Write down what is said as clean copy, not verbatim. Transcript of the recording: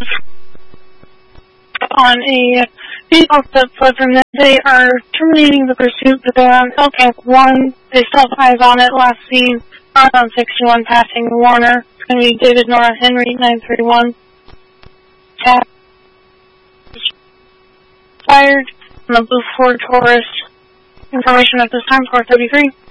on a vehicle that fled from them. They are terminating the pursuit, but they're on LCAP 1. They still have eyes on it. Last seen on 61 passing Warner. It's going to be David Nora Henry 931. Tap. Fired on the Blue Ford Taurus. Information at this time, 433.